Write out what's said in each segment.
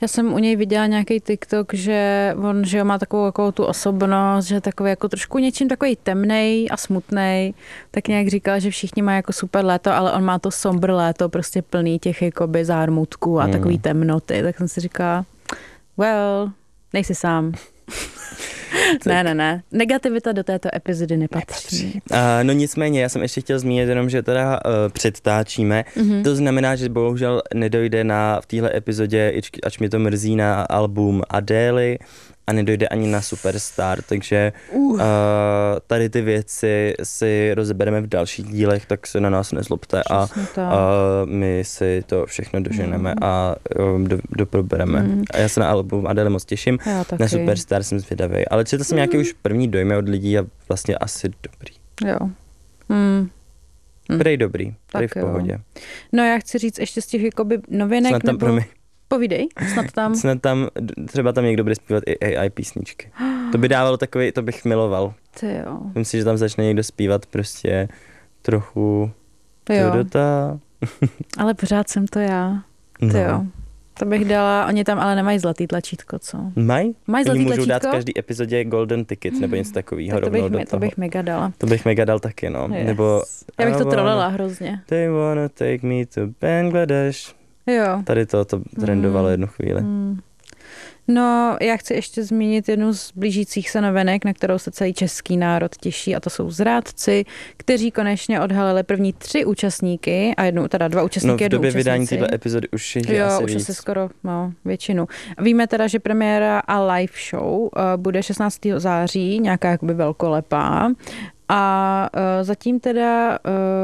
Já jsem u něj viděla nějaký TikTok, že on, že má takovou jako tu osobnost, že takový jako trošku něčím takový temnej a smutnej, tak nějak říkal, že všichni mají jako super léto, ale on má to somber léto, prostě plný těch jakoby zármutků a takový temnoty, tak jsem si říkala, well, nejsi sám. Ne. Negativita do této epizody nepatří. No nicméně, já jsem ještě chtěl zmínit jenom, že teda předtáčíme. To znamená, že bohužel nedojde v téhle epizodě, ač mi to mrzí, na album Adély a nedojde ani na Superstar, takže tady ty věci si rozebereme v dalších dílech, tak se na nás nezlobte a my si to všechno doženeme a doprobereme. A já se na album Adély moc těším, na Superstar jsem zvědavý, ale četl jsem nějaký už první dojmy od lidí a vlastně asi dobrý. Jo. Prej dobrý, prej v pohodě. No já chci říct ještě z těch jakoby novinek, povídej, snad tam, třeba tam někdo bude zpívat i AI písničky. To by dávalo takový, to bych miloval. Ty jo. Myslím si, že tam začne někdo zpívat prostě trochu Teodota. Ale pořád jsem to já. Ty jo. To bych dala, oni tam ale nemají zlatý tlačítko, co? Mají zlatý tlačítko? Můžou dát v každý epizodě Golden Tickets nebo něco takového. To bych mega dala. To bych mega dal taky, no. Yes. Nebo já bych to trolila hrozně. They wanna take me to Bangladesh. Jo. Tady to trendovalo jednu chvíli. No, já chci ještě zmínit jednu z blížících se novinek, na kterou se celý český národ těší, a to jsou Zrádci, kteří konečně odhalili první 3 účastníky a dva účastníky, v době vydání téhle epizody už je asi víc. Už asi skoro většinu. Víme teda, že premiéra a live show bude 16. září, nějaká jakoby velkolepá, a zatím teda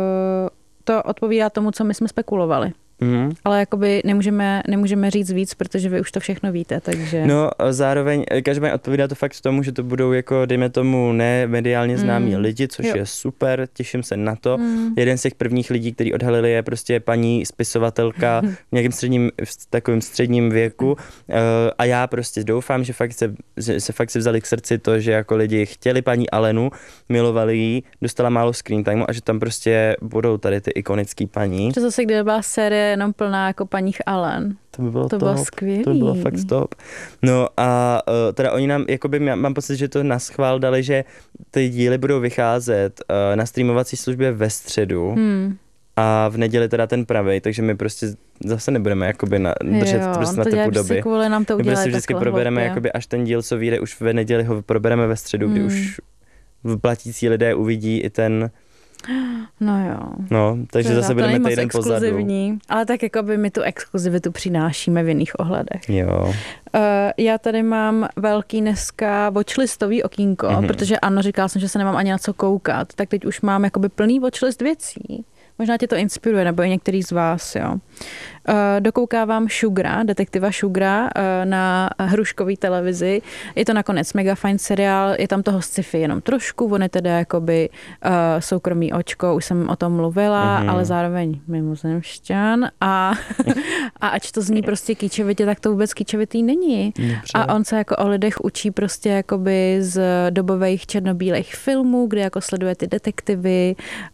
to odpovídá tomu, co my jsme spekulovali. Ale jakoby nemůžeme říct víc, protože vy už to všechno víte, takže... No, zároveň, každopádně odpovídá to fakt tomu, že to budou jako, dejme tomu, mediálně známí lidi, což je super, těším se na to. Jeden z těch prvních lidí, který odhalili, je prostě paní spisovatelka v nějakém takovém středním věku, a já prostě doufám, že se fakt si vzali k srdci to, že jako lidi chtěli paní Alenu, milovali ji, dostala málo screen timeu a že tam prostě budou tady ty ikonický paní. To zase, kde byla série jenom plná jako paních Allen. To bylo skvělý. To bylo fakt top. No a teda oni nám, jakoby mám pocit, že to naschvál dali, že ty díly budou vycházet na streamovací službě ve středu a v neděli teda ten pravej, takže my prostě zase nebudeme jakoby držet na typu doby. My prostě vždycky probereme, jakoby, až ten díl, co vyjde už ve neděli, ho probereme ve středu, kdy už platící lidé uvidí i ten... No jo. No, takže zase budeme týden pozadu. Ale tak jako by my tu exkluzivitu přinášíme v jiných ohledech. Jo. Já tady mám velký dneska watchlistový okýnko, protože ano, říkala jsem, že se nemám ani na co koukat, tak teď už mám jakoby plný watchlist věcí. Možná tě to inspiruje, nebo i některý z vás, jo. Dokoukávám detektiva Sugara na hruškový televizi. Je to nakonec mega fajn seriál, je tam toho sci-fi jenom trošku, on je teda jakoby soukromý očko, už jsem o tom mluvila, ale zároveň mimozemšťan a ač to zní prostě kýčevitě, tak to vůbec kýčevitý není. Dobře. A on se jako o lidech učí prostě jakoby z dobových černobílých filmů, kde jako sleduje ty detektivy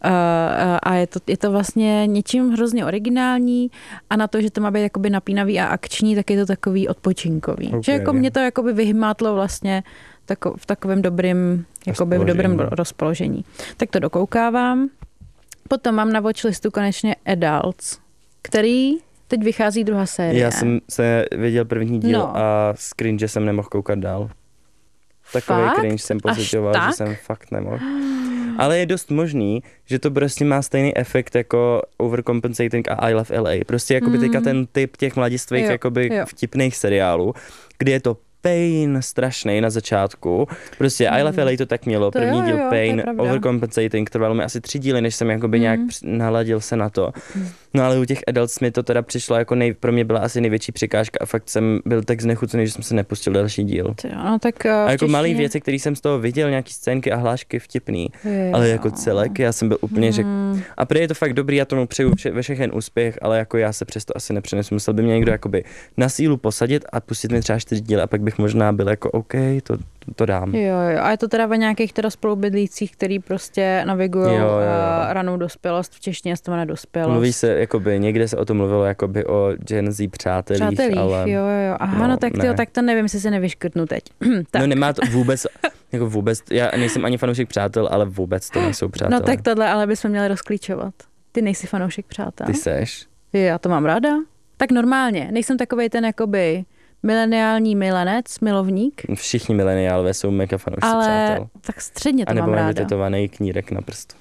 a je to vlastně něčím hrozně originální a na to, že to má být jakoby napínavý a akční, tak je to takový odpočinkový. Okay. Že jako mě to jakoby vyhmátlo vlastně v takovém dobrým, jakoby v dobrém rozpoložení. Tak to dokoukávám. Potom mám na watchlistu konečně Adults, který teď vychází 2. série. Já jsem se viděl první díl a z cringe jsem nemohl koukat dál. Takový cringe jsem pocitoval, že jsem fakt nemohl. Ale je dost možný, že to prostě má stejný efekt jako Overcompensating a I Love LA. Prostě jakoby teďka ten typ těch mladistvých jakoby vtipných seriálů, kdy je to pain strašný na začátku. Prostě I Love LA to tak mělo. První díl pain, Overcompensating, trvalo mi asi 3 díly, než jsem jakoby nějak naladil se na to. No ale u těch Adults mi to teda přišlo jako pro mě byla asi největší překážka a fakt jsem byl tak znechucený, že jsem se nepustil další díl. No, tak, a jako malý věci, které jsem z toho viděl, nějaký scénky a hlášky vtipný, ale jako celek, já jsem byl úplně a prý je to fakt dobrý, já tomu přeju ve všechen úspěch, ale jako já se přesto asi nepřenesu. Musel by mě někdo jakoby na sílu posadit a pustit mi třeba 4 díly a pak bych možná byl jako OK, to to dám. Jo, a je to teda ve nějakých teda spolubydlících, který prostě navigují ranou dospělost, v češtině se to jmenuje dospělost. Mluví se, jakoby, někde se o tom mluvilo, jakoby o Gen Z přátelích, ale... jo. Aha, no tak tyjo, tak to nevím, jestli se nevyškrtnu teď. Tak. No nemá to vůbec, jako vůbec, já nejsem ani fanoušek přátel, ale vůbec to nejsou přátelé. No tak tohle, ale bychom měli rozklíčovat. Ty nejsi fanoušek přátel. Ty seš? Já to mám ráda. Tak normálně, nejsem takovej ten jakoby mileniální milenec, milovník. Všichni mileniálové jsou mega fanoušci přátel. Ale tak středně to mám ráda. A nebo mají vytetovaný knírek na prstu.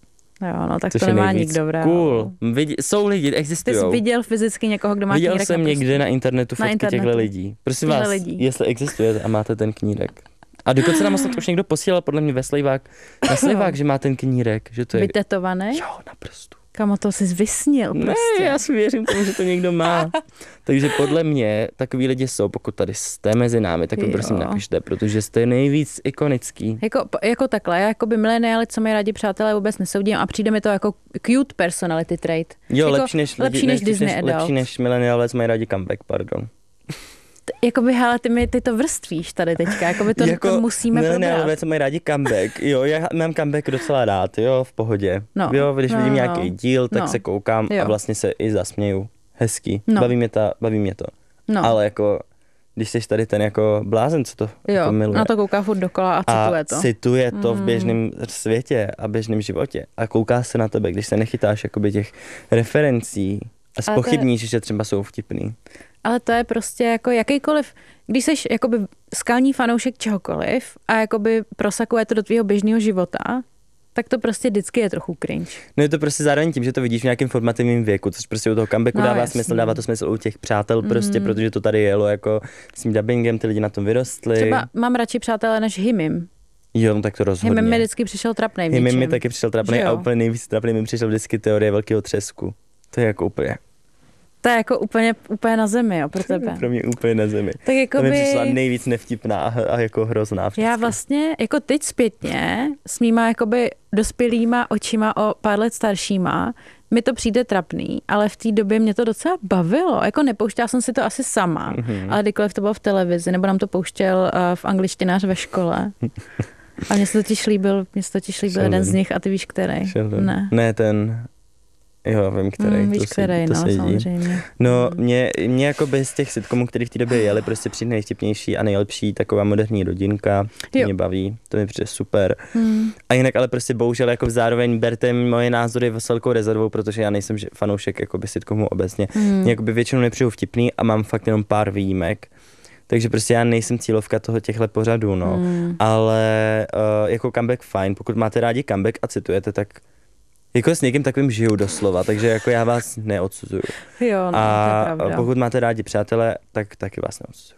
Jo, no tak což to nemá nikdo v reálu. Cool. Jsou lidi, existují. Ty jsi viděl fyzicky někoho, kdo má knírek na prstu? Viděl jsem někde na internetu fotky těchto lidí. Prosím vás, jestli existuje a máte ten knírek. A dokonce nám už někdo posílal podle mě na Slivák, že má ten knírek. Že to je... Vytetovaný? Jo, na prstu. Kamo, to jsi vysnil prostě. Ne, já si věřím tomu, že to někdo má. Takže podle mě takový lidi jsou, pokud tady jste mezi námi, tak prosím napište, protože jste nejvíc ikonický. Jako takhle, já jakoby mileniály, co mají rádi přátelé, vůbec nesoudím a přijde mi to jako cute personality trait. Jo, jako lepší než Disney adult. Lepší než mileniále, co mají rádi comeback, pardon. Jakoby, hele, ty to vrstvíš tady teďka, jakoby to, jako to musíme probrat. Mileniálové, co mají rádi comeback, jo, já mám comeback docela rád, jo, v pohodě. Jo, když vidím nějaký díl, tak se koukám a vlastně se i zasměju. Hezký, baví mě to. Ale jako, když jsi tady ten jako blázen, co to jako miluje. Na to kouká furt dokola a cituje to v běžném světě a běžném životě a kouká se na tebe, když se nechytáš jakoby těch referencí a zpochybníš, že třeba jsou vtipný. Ale to je prostě jako jakýkoliv, když jsi jakoby skalní fanoušek čehokoliv a jakoby prosakuje to do tvýho běžného života, tak to prostě vždycky je trochu cringe. No je to prostě zároveň tím, že to vidíš v nějakém formativním věku, což prostě u toho comebacku dává smysl, dává to smysl u těch přátel prostě, protože to tady jelo jako s tím dubbingem, ty lidi na tom vyrostli. Třeba mám radši přátelé než Himim. Jo, no tak to rozhodně. Himim mi vždycky přišel trapnej v něčem. Himim mi taky přišel trapnej a úplně nejvíc trapnej mi přišel vždycky teorie velkého třesku. To je jako úplně... To je jako úplně na zemi, jo, pro tebe. Pro mě úplně na zemi. Tak jakoby... To mi přišla nejvíc nevtipná a jako hrozná vždycky. Já vlastně, jako teď zpětně, s mýma jakoby dospělýma očima o pár let staršíma, mi to přijde trapný, ale v té době mě to docela bavilo. Jako nepouštěla jsem si to asi sama, ale kdykoliv to bylo v televizi, nebo nám to pouštěl v angličtinář ve škole. A mně se totiž líbil jeden z nich a ty víš, který. Ne, ten... Jo, vím, který. Víš, který, no, samozřejmě. No, mě jako bez těch sitcomů, který v té době jeli, prostě přijde nejvtipnější a nejlepší taková moderní rodinka. To mě baví, to mi přijde super. A jinak ale prostě bohužel jako zároveň berte moje názory s velkou rezervou, protože já nejsem fanoušek jakoby sitcomů obecně. Jakoby většinou nepřijdu vtipný a mám fakt jenom pár výjimek. Takže prostě já nejsem cílovka těchto pořadů, no. Ale jako comeback fajn, pokud máte rádi comeback a citujete, tak jako s někým takovým žiju doslova, takže jako já vás neodsuzuju. Jo, no, a to je pravda. Pokud máte rádi přátelé, tak taky vás neodsuzuju.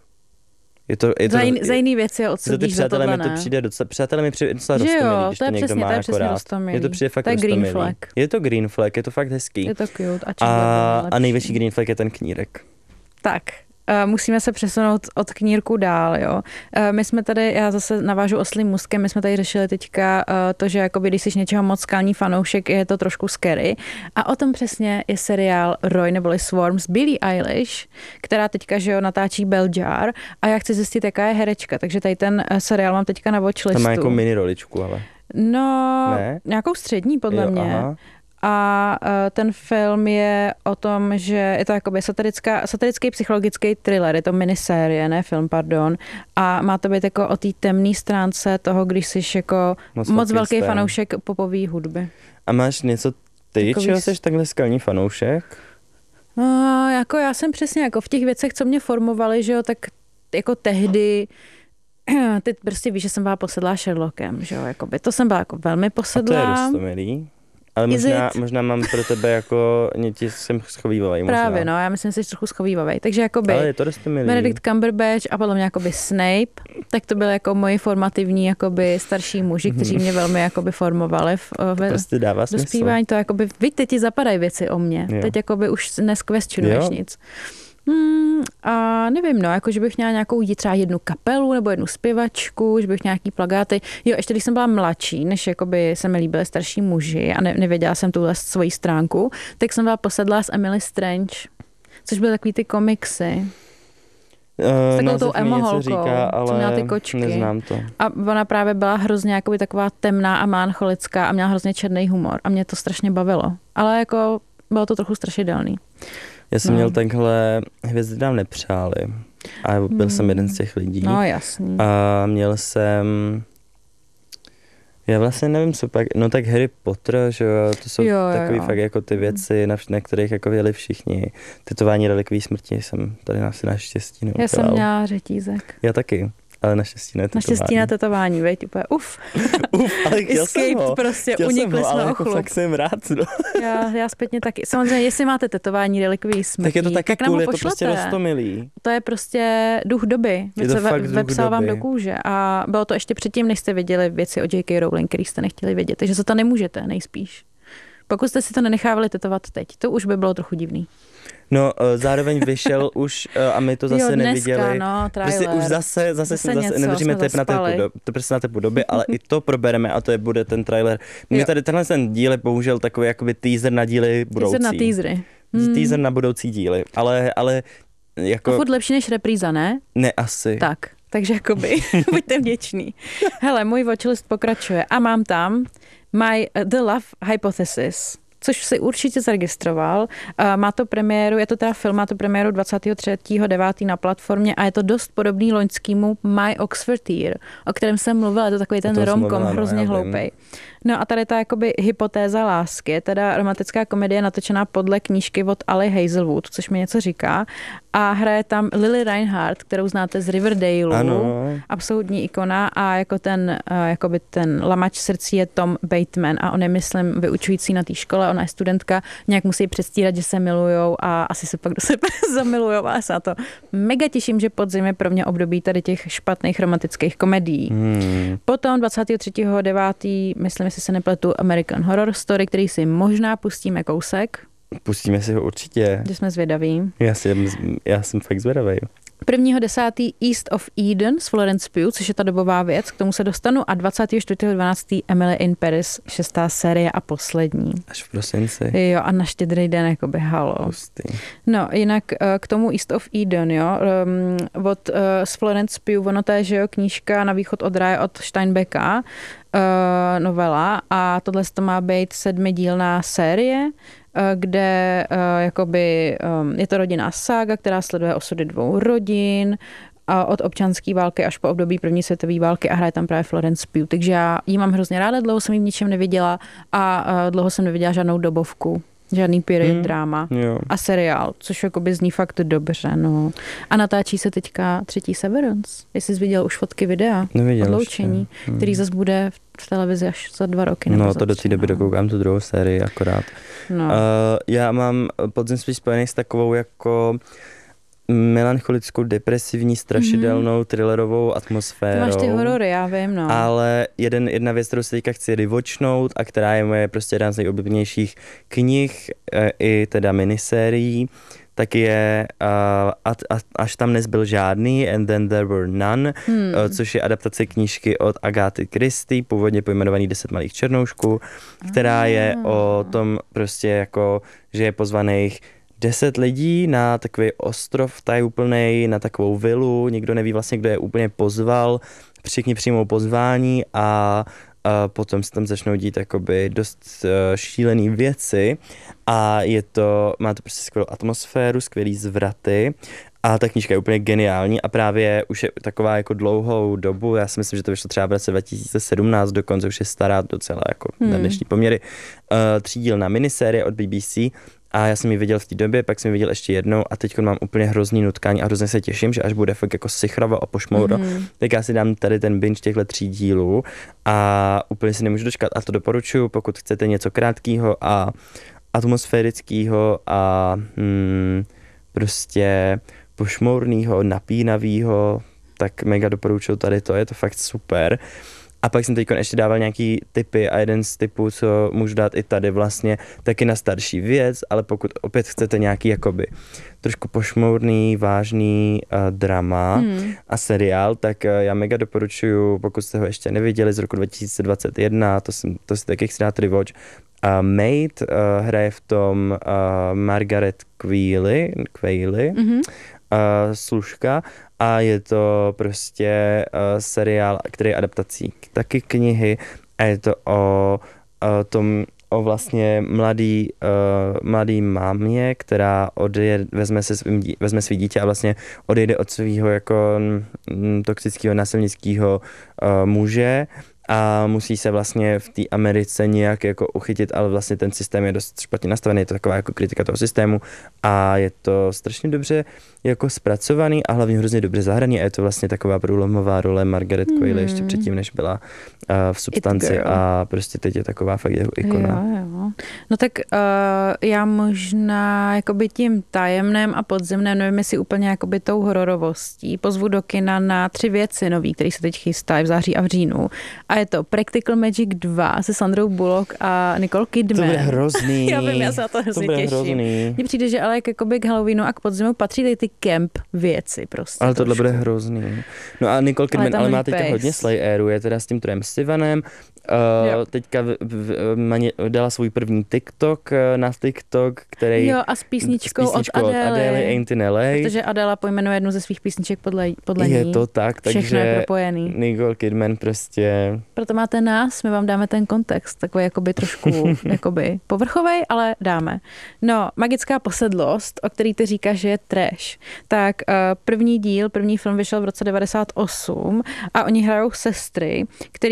Za jiný věci odsudíš, za tohle ne. Přátelé mi přijde docela roztomilý, když to někdo má jako rád. Je to přijde fakt roztomilý. Green flag. Je to green flag, je to fakt hezký. Je to cute. A největší green flag je ten knírek. Tak. Musíme se přesunout od knírku dál, jo. My jsme tady, já zase navážu oslím můstkem, my jsme tady řešili teďka to, že jakoby, když jsi něčeho moc skalní fanoušek, je to trošku scary. A o tom přesně je seriál Roy neboli Swarm s Billie Eilish, která teďka, že jo, natáčí Bell Jar a já chci zjistit, jaká je herečka, takže tady ten seriál mám teďka na watchlistu. Tam má jako mini roličku, ale. No, nějakou střední podle mě. Aha. A ten film je o tom, že je to jakoby satirický psychologický thriller, je to minisérie, ne film, pardon. A má to být jako o té temné stránce toho, když jsi jako moc velký fanoušek popové hudby. A máš něco ty, čeho jsi takhle skalní fanoušek? No, jako já jsem přesně jako v těch věcech, co mě formovaly, že jo, tak jako tehdy ty prostě víš, že jsem byla posedlá Sherlockem, že jo, jakoby to jsem byla jako velmi posedlá. A to je roztomilý. Ale možná mám pro tebe jako ti jsem schovívavej. Právě, no, já myslím, že jsi trochu schovívavej. Takže jakoby ale je to roztomilý. Benedict Cumberbatch a podle mě jakoby Snape, tak to byly jako moji formativní jakoby starší muži, kteří mě velmi jakoby formovali v prostě dává smysl. Dospívání. To jakoby, teď ti zapadají věci o mě. Jo. Teď jakoby už nesquestionuješ nic. A nevím, no, jako, že bych měla nějakou třeba jednu kapelu nebo jednu zpěvačku, že bych nějaký plakáty. Jo, ještě když jsem byla mladší, než jakoby se mi líbily starší muži a nevěděla jsem tuhle svoji stránku, tak jsem byla posedlá s Emily Strange, což byly takový ty komiksy. S takovou tou emo holkou, co měla ty kočky. Neznám to. A ona právě byla hrozně jakoby taková temná a melancholická a měla hrozně černý humor a mě to strašně bavilo. Ale jako bylo to trochu strašidelný. Já jsem měl takhle Hvězdy nám nepřáli a byl jsem jeden z těch lidí. No jasný. A měl jsem... Já vlastně nevím, co pak, no tak Harry Potter, že jo, to jsou takový fakt jako ty věci, na kterých jako věděli všichni. Tetování relikví smrti jsem tady asi naštěstí neudělal. Já jsem měla řetízek. Já taky, ale naštěstí ne tetování. Naštěstí na tetování, veď, úplně ale chtěl jsem ho. Prostě, unikli jsme jako fakt jsem rád. No. Já zpětně taky. Samozřejmě, jestli máte tetování relikví smrti, tak je to taky tak cool, je to prostě roztomilý. To je prostě duch doby. Vepsal vám do kůže. A bylo to ještě předtím, než jste viděli věci o J.K. Rowling, který jste nechtěli vědět. Takže za to nemůžete, nejspíš. Pokud jste si to nenechávali tetovat teď, to už by bylo trochu divný. No, zároveň vyšel už a my to zase neviděli. No, prostě už zase nedržíme na tepu doby, ale i to probereme a to bude ten trailer. Mě tady tenhle ten díl je bohužel takový jakoby teaser na díly budoucí. Teaser na teasery. Teaser na budoucí díly, ale jako... A furt lepší než repríza, ne? Ne, asi. Tak, takže jakoby, buďte vděční. Hele, můj watchlist pokračuje a mám tam The Love Hypothesis, což si určitě zaregistroval. Má to premiéru, je to teda film, má to premiéru 23.9. na platformě a je to dost podobný loňskému My Oxford Year, o kterém jsem mluvila, je to takový ten rom-com, hrozně hloupej. No a tady ta jakoby hypotéza lásky, teda romantická komedie natočená podle knížky od Ali Hazelwood, což mi něco říká. A hraje tam Lily Reinhardt, kterou znáte z Riverdaleu, absolutní ikona a jako ten lamač srdcí je Tom Bateman a on je, myslím, vyučující na té škole, ona je studentka, nějak musí předstírat, že se milujou a asi se pak do sebe zamilujou a se na to mega těším, že podzim je pro mě období tady těch špatných romantických komedií. Potom 23.9. myslím, jestli se nepletu, American Horror Story, který si možná pustíme kousek. Pustíme si ho určitě. Že jsme zvědaví. Já jsem fakt zvědavý. 1.10. East of Eden s Florence Pugh, což je ta dobová věc, k tomu se dostanu, a 24.12. Emily in Paris, 6. série a poslední. Až v prosinci. Jo, a na Štědrý den jakoby halo. Pustý. No, jinak k tomu East of Eden, jo, s Florence Pugh, ono to je, že jo, knížka Na východ od ráje od Steinbecka, novela, a tohle to má být 7dílná série, kde jakoby je to rodinná sága, která sleduje osudy 2 rodin od občanské války až po období první světové války a hraje tam právě Florence Pugh. Takže já ji mám hrozně ráda, dlouho jsem ji v ničem neviděla a dlouho jsem neviděla žádnou dobovku. Žádný period drama a seriál, což jakoby zní fakt dobře, no. A natáčí se teďka 3. Severance. Jestli jsi viděl už fotky videa odloučení, který zase bude v televizi až za 2 roky. No to do té doby dokoukám tu druhou sérii akorát. No. Já mám podzim spíš spojený s takovou jako melancholickou, depresivní, strašidelnou, thrillerovou atmosférou. Ty máš ty horory, já vím, no. Ale jedna věc, kterou se teďka chci rewatchnout a která je moje prostě jedna z nejoblíbenějších knih i teda minisérií, tak je Až tam nezbyl žádný, And Then There Were None, což je adaptace knížky od Agaty Christie, původně pojmenovaný 10 malých černoušků, která je o tom prostě jako, že je pozvaných 10 lidí na takový ostrov tajuplnej, na takovou vilu, nikdo neví vlastně, kdo je úplně pozval, všichni přijmou pozvání a potom se tam začnou dít jakoby dost šílený věci a má to prostě skvělou atmosféru, skvělý zvraty a ta knížka je úplně geniální a právě už je taková jako dlouhou dobu, já si myslím, že to vyšlo třeba v roce 2017, dokonce už je stará docela jako na dnešní poměry, 3dílná minisérie od BBC. A já jsem ji viděl v té době, pak jsem ji viděl ještě jednou a teď mám úplně hrozný nutkání a hrozně se těším, že až bude fakt jako sichravo a pošmouro, tak já si dám tady ten binge těchto 3 dílů a úplně si nemůžu dočkat a to doporučuji, pokud chcete něco krátkého a atmosférického a prostě pošmourného, napínavého, tak mega doporučuji tady to, je to fakt super. A pak jsem teď ještě dával nějaký tipy a jeden z tipů, co můžu dát i tady vlastně, taky na starší věc, ale pokud opět chcete nějaký jakoby trošku pošmourný, vážný drama a seriál, tak já mega doporučuju, pokud jste ho ještě neviděli, z roku 2021, to si taky chci dát rewatch. Maid hraje v tom Margaret Qualley, Služka a je to prostě seriál, který je adaptací taky knihy a je to o vlastně mladý mámě, která vezme svý dítě a vlastně odejde od svého jako toxického násilnického muže a musí se vlastně v té Americe nějak jako uchytit, ale vlastně ten systém je dost špatně nastavený, je to taková jako kritika toho systému a je to strašně dobře jako zpracovaný a hlavně hrozně dobře zahraný a je to vlastně taková průlomová role Margaret Qualley ještě předtím, než byla v Substanci a prostě teď je taková fakt ikona. Jo. No tak já možná jakoby tím tajemném a podzemném, nevím jestli úplně jakoby tou hororovostí, pozvu do kina na 3 věci nový, který se teď chystají v září a v říjnu. A je to Practical Magic 2 se Sandrou Bullock a Nicole Kidman. To bude hrozný. Já vím, já se na to hrozně těším. Mně přijde, že ale jakoby k Halloweenu a k podzimu patří ty camp věci prostě. Ale tohle bude hrozný. No a Nicole Kidman ale má teďka hodně Slayeru, je teda s tím Trojem Sivanem. Teďka dala svůj první TikTok na TikTok, který... Jo, a s písničkou od Adély. Ain't in LA. Protože Adéla pojmenuje jednu ze svých písniček podle ní. Je to tak, takže všechno je propojený. Nicole Kidman prostě... Proto máte nás, my vám dáme ten kontext, takový jakoby trošku jakoby povrchovej, ale dáme. No, Magická posedlost, o který ty říkáš, že je trash. Tak první film vyšel v roce 98 a oni hrajou sestry,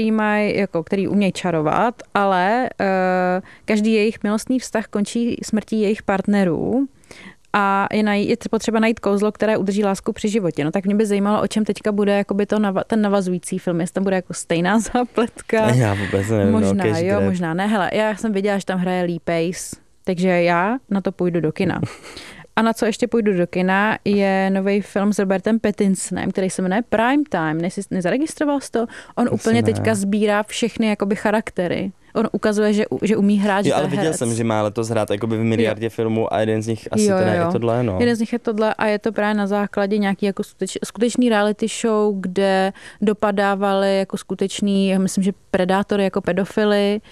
který umějí čarovat, ale každý jejich milostný vztah končí smrtí jejich partnerů a je potřeba najít kouzlo, které udrží lásku při životě. No tak mě by zajímalo, o čem teďka bude jakoby ten navazující film, jestli tam bude jako stejná zápletka. Já vůbec nevím. Možná, možná ne. Hele, já jsem viděla, že tam hraje Lee Pace, takže já na to půjdu do kina. A na co ještě půjdu do kina, je nový film s Robertem Pattinsonem, který se jmenuje Prime Time. Nezaregistroval jsi to? On úplně teďka sbírá všechny jakoby charaktery. On ukazuje, že umí hrát, že ale viděl jsem, že má letos hrát jakoby v miliardě filmů a jeden z nich asi je tohle, no. Jeden z nich je tohle a je to právě na základě nějaký jako skutečný reality show, kde dopadávali jako skutečný, myslím, že predátory jako pedofily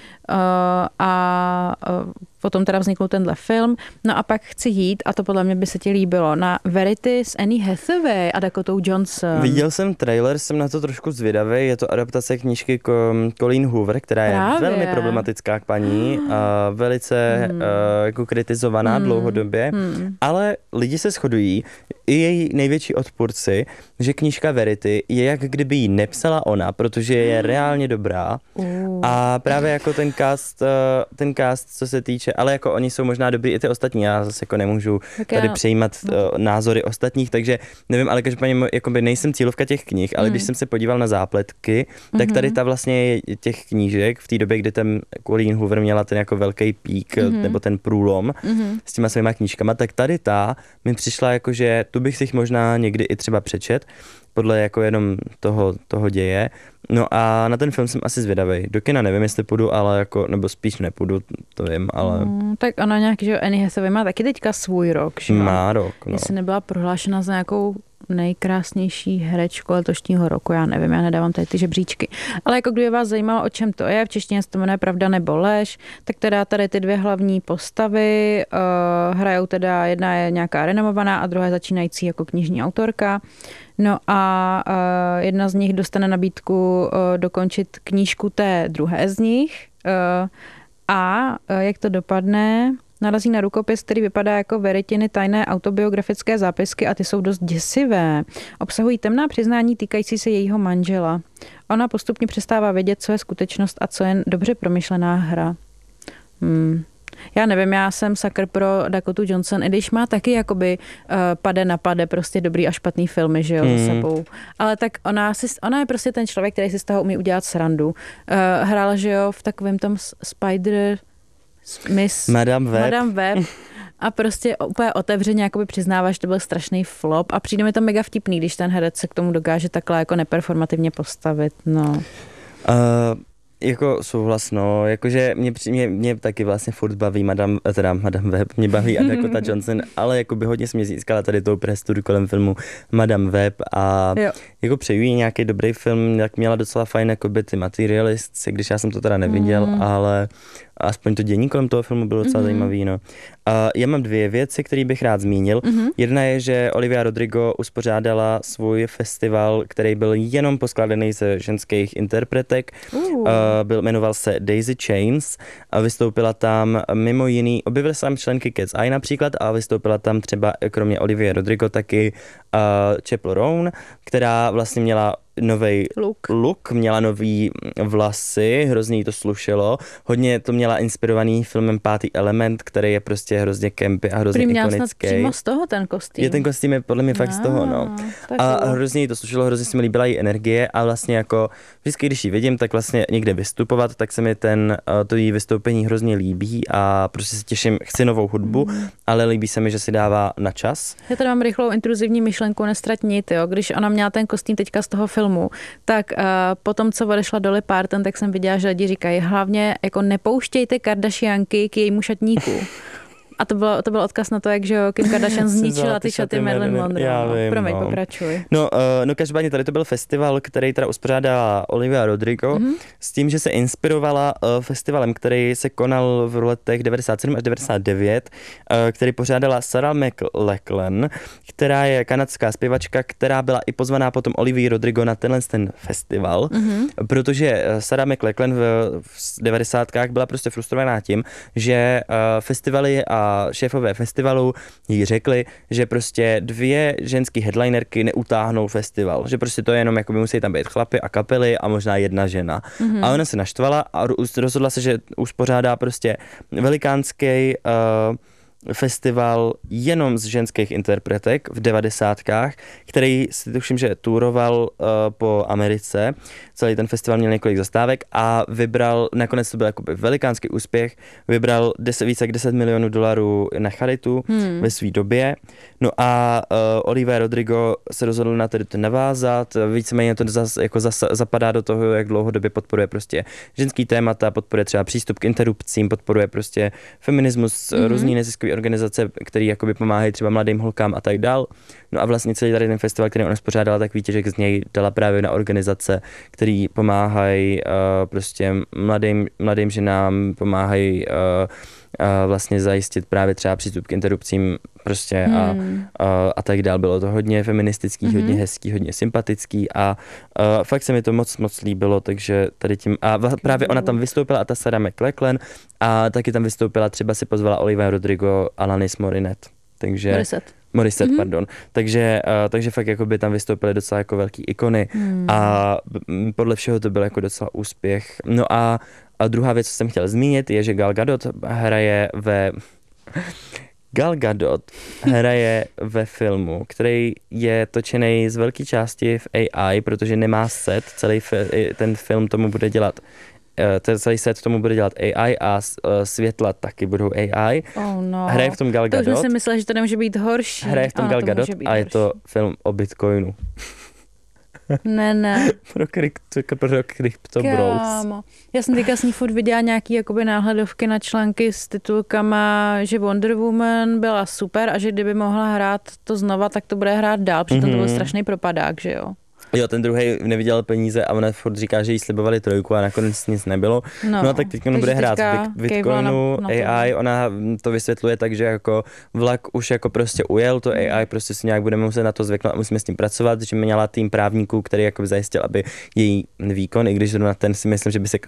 a potom teda vznikl tenhle film. No a pak chci jít, a to podle mě by se ti líbilo, na Verity s Annie Hathaway a Dakotou Johnson. Viděl jsem trailer, jsem na to trošku zvědavý, je to adaptace knížky Colleen Hoover, která je velmi problematická k paní, velice jako kritizovaná dlouhodobě, ale lidi se shodují, i její největší odpůrci, že knížka Verity je jak kdyby ji nepsala ona, protože je reálně dobrá a právě jako ten cast, co se týče, ale jako oni jsou možná dobrý i ty ostatní, já zase jako nemůžu tady přejímat názory ostatních, takže nevím, ale každopádně jakoby nejsem cílovka těch knih, ale když jsem se podíval na zápletky, tak tady ta vlastně je těch knížek v té době, kdy ten Colleen Hoover měla ten jako velký pík, nebo ten průlom s těma svýma knížkama, tak tady mi přišla jako, že tu bych si jich možná někdy i třeba přečet, podle jako jenom toho děje. No a na ten film jsem asi zvědavej. Do kina nevím, jestli půjdu, ale jako, nebo spíš nepůjdu, to vím, ale... Tak ona nějak, že Annie Hathaway má taky teďka svůj rok, že? Má rok, no. Jestli nebyla prohlášena za nějakou nejkrásnější herečku letošního roku, já nevím, já nedávám tady ty žebříčky. Ale jako kdyby vás zajímalo, o čem to je, v češtině se to jmenuje Pravda nebo lež, tak teda tady ty 2 hlavní postavy hrajou teda, jedna je nějaká renomovaná a druhá je začínající jako knižní autorka. No a jedna z nich dostane nabídku dokončit knížku té druhé z nich a jak to dopadne, narazí na rukopis, který vypadá jako Veritiny tajné autobiografické zápisky a ty jsou dost děsivé. Obsahují temná přiznání týkající se jejího manžela. Ona postupně přestává vědět, co je skutečnost a co je dobře promyšlená hra. Já nevím, já jsem sakr pro Dakotu Johnson, i když má taky jakoby pade na pade prostě dobrý a špatný filmy, že jo, za sebou. Ale tak ona je prostě ten člověk, který si z toho umí udělat srandu. Hrála, že jo, v takovém tom Madame Web. A prostě úplně otevřeně jakoby přiznává, že to byl strašný flop a přijde mi to mega vtipný, když ten herec se k tomu dokáže takhle jako neperformativně postavit, no. Jako souhlas, no, jakože mě taky vlastně furt baví Madame Web, mě baví Dakota Johnson, ale jakoby hodně se mě získala tady tou presturu kolem filmu Madame Web a jako přeju jí nějaký dobrý film, jak měla docela fajn jakoby ty Materialists, když já jsem to teda neviděl, ale aspoň to dění kolem toho filmu bylo docela zajímavý, no. Já mám dvě věci, které bych rád zmínil. Jedna je, že Olivia Rodrigo uspořádala svůj festival, který byl jenom poskládaný ze ženských interpretek. Jmenoval se Daisy Chains a vystoupila tam mimo jiný, objevily se tam členky Cat's Eye například a vystoupila tam třeba kromě Olivia Rodrigo taky Chappell Roan, která vlastně měla nový look, měla nový vlasy, hrozně jí to slušelo. Hodně to měla inspirovaný filmem Pátý element, který je prostě hrozně campy a hrozně ikonický. Snad přímo z toho ten kostým. Ten kostým je podle mě fakt z toho, no. A hrozně jí to slušelo, hrozně se mi líbila její energie a vlastně jako vždycky, když ji vidím, tak vlastně někde vystupovat, tak se mi to její vystoupení hrozně líbí a prostě se těším, chci novou hudbu, ale líbí se mi, že si dává na čas. Já tady mám rychlou intruzivní myšlenku, nestrať nit, jo. Když ona měla ten kostým teďka z toho filmu, tak potom, co odešla Dolly Parton, tak jsem viděla, že lidi říkají, hlavně jako nepouštějte Kardashianky k jejímu šatníku. A to byl odkaz na to, jak že Kim Kardashian zničila ty šaty Marilyn Monroe. Promiň, pokračuj. No každopádně tady to byl festival, který teda uspořádala Olivia Rodrigo, s tím, že se inspirovala festivalem, který se konal v letech 97 až 99, který pořádala Sarah McLachlan, která je kanadská zpěvačka, která byla i pozvaná potom Olivia Rodrigo na ten festival, protože Sarah McLachlan v 90kách byla prostě frustrovaná tím, že festivaly a šéfové festivalu jí řekli, že prostě dvě ženský headlinerky neutáhnou festival, že prostě to je jenom, jakoby musí tam být chlapy a kapely a možná jedna žena. A ona se naštvala a rozhodla se, že uspořádá prostě velikánský festival jenom z ženských interpretek v 90kách, který si tuším, že touroval po Americe. Celý ten festival měl několik zastávek a vybral, nakonec to byl jakoby velikánský úspěch, vybral více jak $10 milionů na charitu ve své době. No a Olivia Rodrigo se rozhodl na to navázat, víceméně to zapadá do toho, jak dlouhodobě podporuje prostě ženský témata, podporuje třeba přístup k interrupcím, podporuje prostě feminismus, různý neziskové organizace, které jakoby pomáhají třeba mladým holkám a tak dál. No a vlastně celý tady ten festival, který ona uspořádala, tak výtěžek z něj dala právě na organizace, které pomáhají prostě mladým ženám, pomáhají vlastně zajistit právě třeba přístup k interrupcím prostě a tak dál. Bylo to hodně feministický, hodně hezký, hodně sympatický a fakt se mi to moc líbilo, takže tady tím a právě ona tam vystoupila a ta Sarah McLachlan a taky tam vystoupila, třeba si pozvala Olivia Rodrigo, Alanis Morissette. Takže Morissette, pardon. Takže fakt jako by tam vystoupily docela jako velký ikony a podle všeho to byl jako docela úspěch. No a druhá věc, co jsem chtěl zmínit, je, že Gal Gadot hraje ve filmu, který je točený z velké části v AI, protože nemá set, ten film tomu bude dělat celý set tomu bude dělat AI a světla taky budou AI. Oh no. Hraje v tom Gal Gadot. To už jsem si myslela, že to nemůže být horší. Hraje v tom Gal Gadot a je to film o Bitcoinu. Ne. Pro Crypto Bros. Já jsem teďka s ní furt viděla nějaký jakoby náhledovky na články s titulkama, že Wonder Woman byla super a že kdyby mohla hrát to znova, tak to bude hrát dál, protože to byl strašný propadák, že jo. Jo, ten druhý neviděl peníze a ona furt říká, že jí slibovali 3 a nakonec nic nebylo. No tak teď bude hrát v Bitcoinu, AI, ona to vysvětluje tak, že jako vlak už jako prostě ujel, to AI prostě si nějak budeme muset na to zvyknout a musíme s tím pracovat, že měla tým právníků, který jako zajistil, aby její výkon, i když zrovna ten si myslím, že by se